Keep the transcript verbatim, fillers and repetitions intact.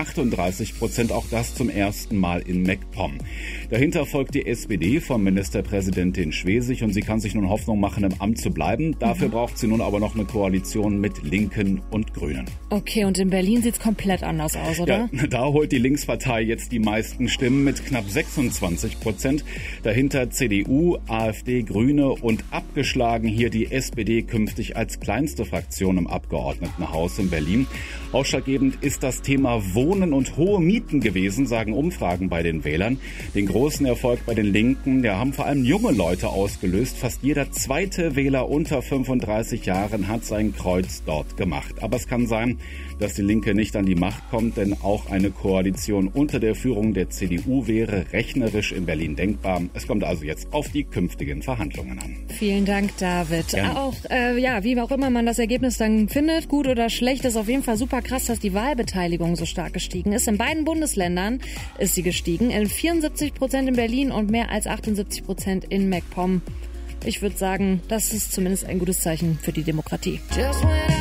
achtunddreißig Prozent, auch das zum ersten Mal in MacPom. Dahinter folgt die S P D von Ministerpräsidentin Schwesig und sie kann sich nun Hoffnung machen, im Amt zu bleiben. Dafür mhm. braucht sie nun aber noch eine Koalition mit Linken und Grünen. Okay, und in Berlin sieht's komplett anders aus, oder? Ja, da holt die Linkspartei jetzt die meisten Stimmen mit knapp sechsundzwanzig Prozent. Dahinter C D U, AfD, Grüne und abgeschlagen hier die S P D künftig als kleinste Fraktion im Abgeordnetenhaus in Berlin. Ausschlaggebend ist das Thema Wohnen und hohe Mieten gewesen, sagen Umfragen bei den Wählern. Den großen Erfolg bei den Linken, der haben vor allem junge Leute ausgelöst. Fast jeder zweite Wähler unter fünfunddreißig Jahren hat sein Kreuz dort gemacht. Aber es kann sein, dass die Linke nicht an die Macht kommt, denn auch eine Koalition unter der Führung der C D U wäre rechnerisch in Berlin denkbar. Es kommt also jetzt auf die künftigen Verhandlungen an. Vielen Dank, David. Gerne. Auch, äh, ja, wie auch immer man das Ergebnis dann findet, gut oder schlecht, ist auf jeden Fall super krass, dass die Wahlbeteiligung so stark gestiegen ist. In beiden Bundesländern ist sie gestiegen. In vierundsiebzig Prozent in Berlin und mehr als achtundsiebzig Prozent in MacPom. Ich würde sagen, das ist zumindest ein gutes Zeichen für die Demokratie. Just